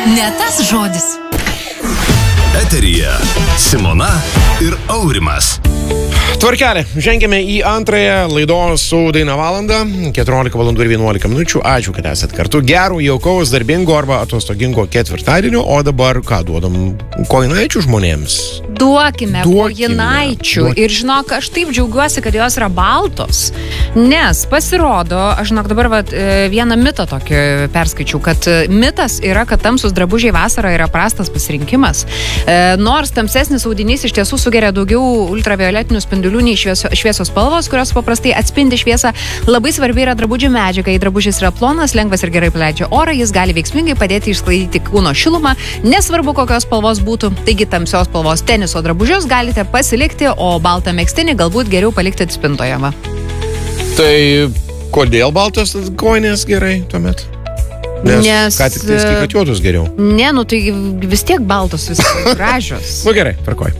Ne tas žodis. Eteryje Simona ir Aurimas. Tvarkelė, žengėme į antrąją laidos su Daina valandą, 14 valandų ir 11 minučių. Ačiū, kad esat kartu. Gerų, jaukaus, darbingo arba atostogingo ketvirtadienio, o dabar ką duodam kojinaičių žmonėms? Duokime kojinaičių. Ir žinok, aš taip džiaugiuosi, kad jos yra baltos, nes pasirodo, aš žinok dabar vieną mitą tokį perskaičiau, kad mitas yra, kad tamsus drabužiai vasarą yra prastas pasirinkimas. Nors tamsesnis audinys iš tiesų sugeria daugiau ultravioletinių spindulių nei šviesos spalvos, kurios paprastai atspindi šviesą. Labai svarbi yra drabužių medžiaga. Jei drabužis yra plonas, lengvas ir gerai paleidžia orą, jis gali veiksmingai padėti išsklaidyti kūno šilumą, nesvarbu kokios spalvos būtų. Taigi tamsios spalvos teniso drabužius galite pasilikti, o baltą megztinį galbūt geriau palikti spintoje. Tai kodėl baltos kojinės gerai tuomet? Nes ką tik tai kad juodus geriau. Ne, tai vis tiek baltos vis gražios. Gerai, tvarkoj.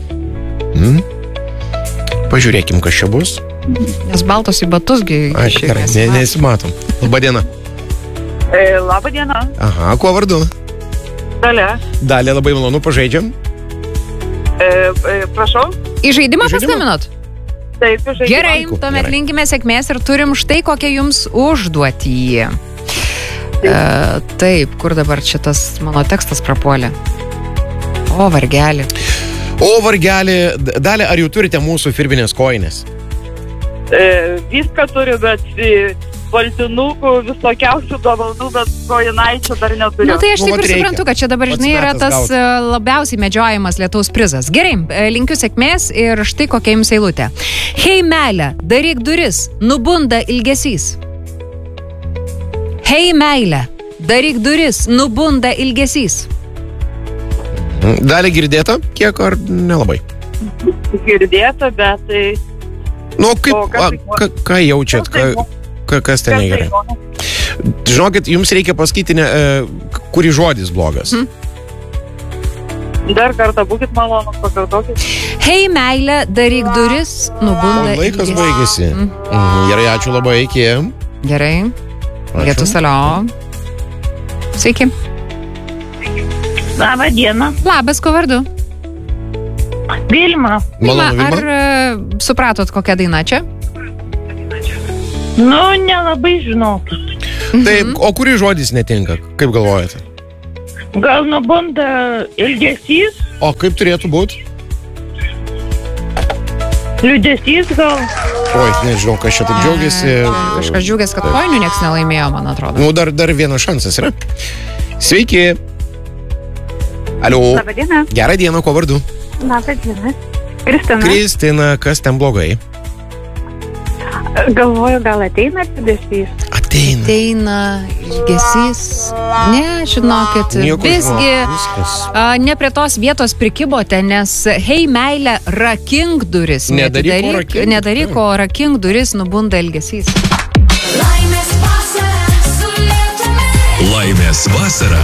Pažiūrėkim, kas čia bus. Nes baltos į batus gerai, nesimatom. Labadiena. Labadiena. Aha, kuo vardu? Dalia. Dalia, labai malonu, pažaidžiam. Prašau. Į žaidimą paskambinot? Taip, į žaidimą. Gerai, tuomet linkime sėkmės ir turim štai kokią jums užduotį. Taip, kur dabar šitas mano tekstas prapuolė? O, vargelį. Dalia, ar jau turite mūsų firminės kojinės? Viską turiu, bet baltinukų, visokiausių dovanų, bet kojinaičių dar neturiu. Tai aš taip ir suprantu, kad čia dabar, žinai, yra tas labiausiai medžiojamas lietaus prizas. Gerai, linkiu sėkmės ir štai kokia jums eilutė. Hei, meile, daryk duris, nubunda ilgesys. Hei, meile, daryk duris, nubunda ilgesys. Dalį girdėta, kiek ar nelabai? Girdėta, bet tai... Ką jaučiat, kas ten negerai? Žinokit, jums reikia pasakyti, kurį žodis blogas. Dar kartą būkit malonus, pakartokit. Hei, meile, daryk duris, nubunda ilgesys. Laikas baigėsi. Gerai, ačiū labai, iki. Gerai. Lietu salio. Sveiki. Labą dieną. Labas, ko vardu? Vilma. Malonu, Vilma. Ar supratot, kokią dainą čia? Nelabai žinau. Taip, o kurį žodis netinka? Kaip galvojate? Gal nubunda ilgesys? O kaip turėtų būti? Liūdesys gal? Oi, nežinau, kas čia taip džiaugiasi. Kažkas džiaugiasi, kad kojinių nieks nelaimėjo, man atrodo. Dar vienas šansas yra. Sveiki. Alio. Labadiena. Gerą dieną, ko vardu? Labadiena. Kristina. Kristina, kas ten blogai? Galvoju, gal ateina liūdesys? Ateina ilgesys. Ne, žinokit, visgi ne prie tos vietos prikibote, nes hei, meile, rakink duris. Nedaryk, o rakink duris, nubunda ilgesys. Laimės vasara.